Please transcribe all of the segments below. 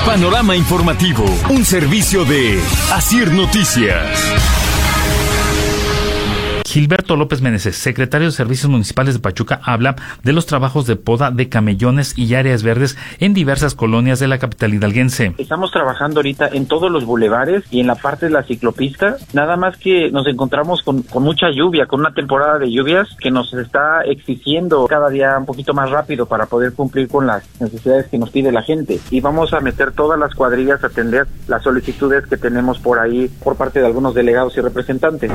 Panorama informativo, un servicio de Asir Noticias. Gilberto López Meneses, secretario de Servicios Municipales de Pachuca, habla de los trabajos de poda de camellones y áreas verdes en diversas colonias de la capital hidalguense. Estamos trabajando ahorita en todos los bulevares y en la parte de la ciclopista, nada más que nos encontramos con mucha lluvia, con una temporada de lluvias que nos está exigiendo cada día un poquito más rápido para poder cumplir con las necesidades que nos pide la gente. Y vamos a meter todas las cuadrillas a atender las solicitudes que tenemos por ahí por parte de algunos delegados y representantes.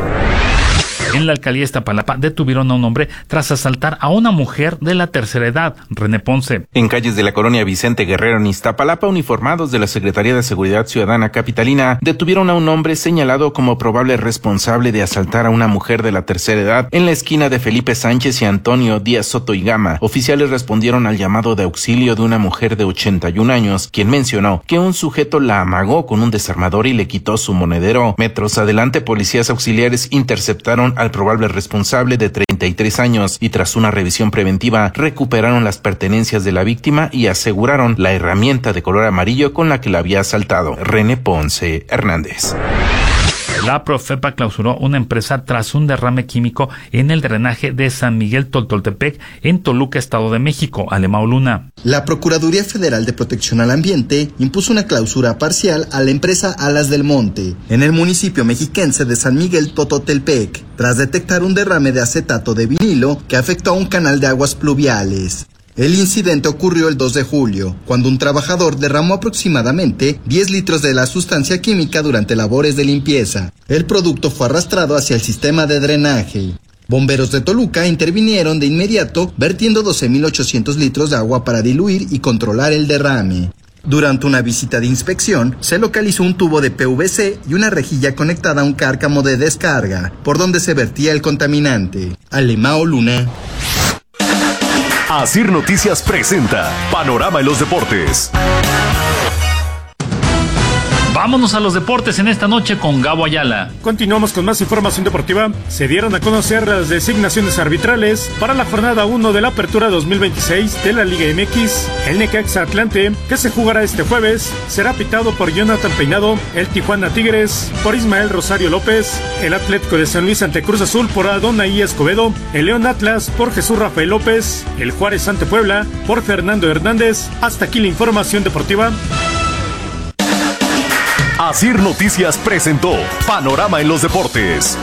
En la alcaldía de Iztapalapa detuvieron a un hombre tras asaltar a una mujer de la tercera edad, René Ponce. En calles de la colonia Vicente Guerrero en Iztapalapa, uniformados de la Secretaría de Seguridad Ciudadana Capitalina detuvieron a un hombre señalado como probable responsable de asaltar a una mujer de la tercera edad en la esquina de Felipe Sánchez y Antonio Díaz Soto y Gama. Oficiales respondieron al llamado de auxilio de una mujer de 81 años, quien mencionó que un sujeto la amagó con un desarmador y le quitó su monedero. Metros adelante, policías auxiliares interceptaron al probable responsable de 33 años y tras una revisión preventiva recuperaron las pertenencias de la víctima y aseguraron la herramienta de color amarillo con la que la había asaltado. René Ponce Hernández. La Profepa clausuró una empresa tras un derrame químico en el drenaje de San Miguel Toltoltepec en Toluca, Estado de México. Alemão Luna. La Procuraduría Federal de Protección al Ambiente impuso una clausura parcial a la empresa Alas del Monte en el municipio mexiquense de San Miguel Tototepec, tras detectar un derrame de acetato de vinilo que afectó a un canal de aguas pluviales. El incidente ocurrió el 2 de julio, cuando un trabajador derramó aproximadamente 10 litros de la sustancia química durante labores de limpieza. El producto fue arrastrado hacia el sistema de drenaje. Bomberos de Toluca intervinieron de inmediato, vertiendo 12.800 litros de agua para diluir y controlar el derrame. Durante una visita de inspección, se localizó un tubo de PVC y una rejilla conectada a un cárcamo de descarga, por donde se vertía el contaminante. Alemão Luna. Asir Noticias presenta Panorama en los Deportes. Vámonos a los deportes en esta noche con Gabo Ayala. Continuamos con más información deportiva. Se dieron a conocer las designaciones arbitrales para la jornada 1 de la Apertura 2026 de la Liga MX. El Necaxa Atlante, que se jugará este jueves, será pitado por Jonathan Peinado, el Tijuana Tigres por Ismael Rosario López, el Atlético de San Luis ante Cruz Azul por Adonai Escobedo, el León Atlas por Jesús Rafael López, el Juárez ante Puebla por Fernando Hernández. Hasta aquí la información deportiva. Asir Noticias presentó Panorama en los Deportes.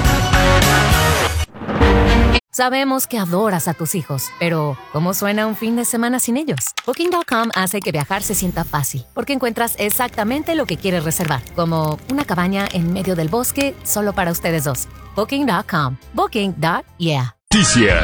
Sabemos que adoras a tus hijos, pero ¿cómo suena un fin de semana sin ellos? Booking.com hace que viajar se sienta fácil, porque encuentras exactamente lo que quieres reservar, como una cabaña en medio del bosque solo para ustedes dos. Booking.com. Booking.yeah. Noticias.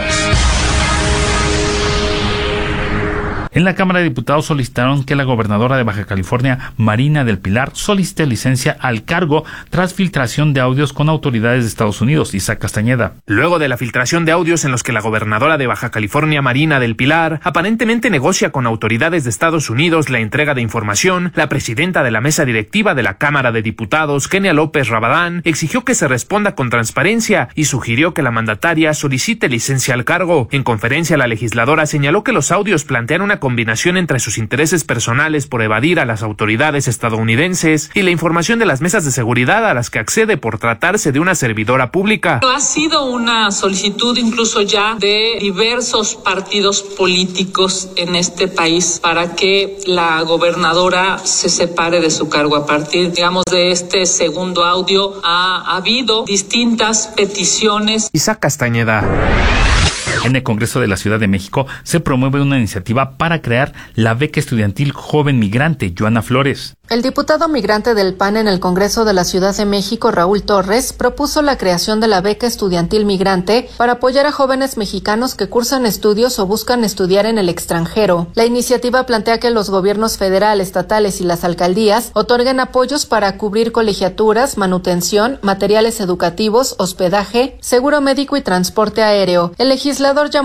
En la Cámara de Diputados solicitaron que la gobernadora de Baja California, Marina del Pilar, solicite licencia al cargo tras filtración de audios con autoridades de Estados Unidos. Isaac Castañeda. Luego de la filtración de audios en los que la gobernadora de Baja California, Marina del Pilar, aparentemente negocia con autoridades de Estados Unidos la entrega de información, la presidenta de la mesa directiva de la Cámara de Diputados, Kenia López Rabadán, exigió que se responda con transparencia y sugirió que la mandataria solicite licencia al cargo. En conferencia, la legisladora señaló que los audios plantean una combinación entre sus intereses personales por evadir a las autoridades estadounidenses y la información de las mesas de seguridad a las que accede por tratarse de una servidora pública. Ha sido una solicitud incluso ya de diversos partidos políticos en este país para que la gobernadora se separe de su cargo. A partir, digamos, de este segundo audio ha habido distintas peticiones. Isaac Castañeda. En el Congreso de la Ciudad de México se promueve una iniciativa para crear la beca estudiantil joven migrante. Joana Flores. El diputado migrante del PAN en el Congreso de la Ciudad de México, Raúl Torres, propuso la creación de la beca estudiantil migrante para apoyar a jóvenes mexicanos que cursan estudios o buscan estudiar en el extranjero. La iniciativa plantea que los gobiernos federal, estatales y las alcaldías otorguen apoyos para cubrir colegiaturas, manutención, materiales educativos, hospedaje, seguro médico y transporte aéreo. El legislador llamó